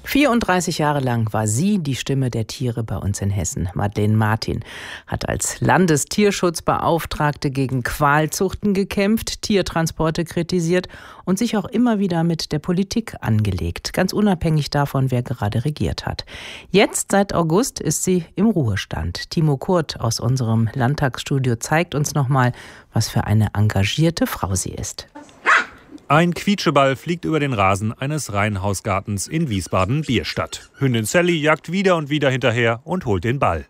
34 Jahre lang war sie die Stimme der Tiere bei uns in Hessen. Madeleine Martin hat als Landestierschutzbeauftragte gegen Qualzuchten gekämpft, Tiertransporte kritisiert und sich auch immer wieder mit der Politik angelegt, ganz unabhängig davon, wer gerade regiert hat. Jetzt, seit August, ist sie im Ruhestand. Timo Kurt aus unserem Landtagsstudio zeigt uns nochmal, was für eine engagierte Frau sie ist. Ein Quietscheball fliegt über den Rasen eines Reihenhausgartens in Wiesbaden-Bierstadt. Hündin Sally jagt wieder und wieder hinterher und holt den Ball.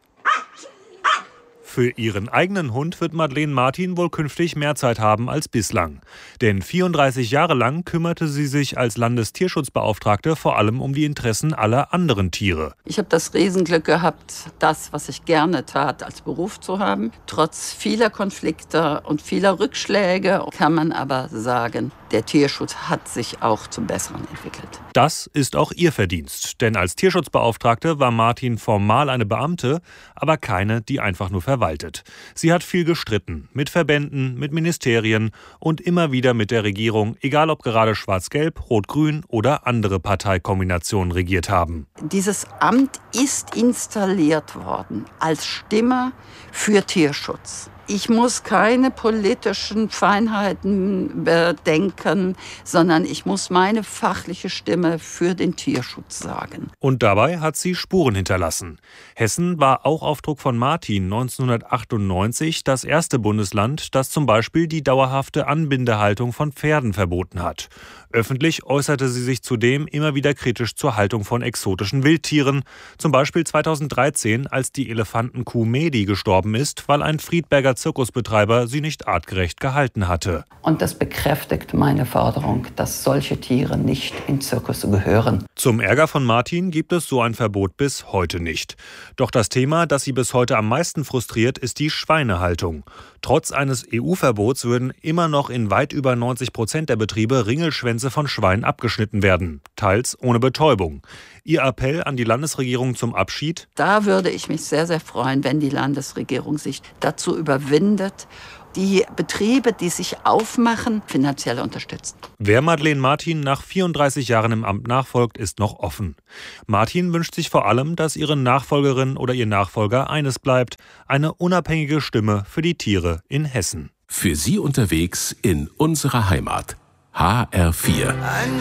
Für ihren eigenen Hund wird Madeleine Martin wohl künftig mehr Zeit haben als bislang. Denn 34 Jahre lang kümmerte sie sich als Landestierschutzbeauftragte vor allem um die Interessen aller anderen Tiere. Ich habe das Riesenglück gehabt, das, was ich gerne tat, als Beruf zu haben. Trotz vieler Konflikte und vieler Rückschläge kann man aber sagen, der Tierschutz hat sich auch zum Besseren entwickelt. Das ist auch ihr Verdienst. Denn als Tierschutzbeauftragte war Martin formal eine Beamte, aber keine, die einfach nur verwaltet. Sie hat viel gestritten. Mit Verbänden, mit Ministerien und immer wieder mit der Regierung, egal ob gerade Schwarz-Gelb, Rot-Grün oder andere Parteikombinationen regiert haben. Dieses Amt ist installiert worden als Stimme für Tierschutz. Ich muss keine politischen Feinheiten bedenken, sondern ich muss meine fachliche Stimme für den Tierschutz sagen. Und dabei hat sie Spuren hinterlassen. Hessen war auch auf Druck von Martin 1998 das erste Bundesland, das zum Beispiel die dauerhafte Anbindehaltung von Pferden verboten hat. Öffentlich äußerte sie sich zudem immer wieder kritisch zur Haltung von exotischen Wildtieren. Zum Beispiel 2013, als die Elefantenkuh Medi gestorben ist, weil ein Friedberger Zirkusbetreiber sie nicht artgerecht gehalten hatte. Und das bekräftigt meine Forderung, dass solche Tiere nicht in Zirkusse gehören. Zum Ärger von Martin gibt es so ein Verbot bis heute nicht. Doch das Thema, das sie bis heute am meisten frustriert, ist die Schweinehaltung. Trotz eines EU-Verbots würden immer noch in weit über 90% der Betriebe Ringelschwänze von Schweinen abgeschnitten werden, teils ohne Betäubung. Ihr Appell an die Landesregierung zum Abschied? Da würde ich mich sehr, sehr freuen, wenn die Landesregierung sich dazu überwindet, die Betriebe, die sich aufmachen, finanziell unterstützt. Wer Madeleine Martin nach 34 Jahren im Amt nachfolgt, ist noch offen. Martin wünscht sich vor allem, dass ihre Nachfolgerin oder ihr Nachfolger eines bleibt: eine unabhängige Stimme für die Tiere in Hessen. Für Sie unterwegs in unserer Heimat. HR4.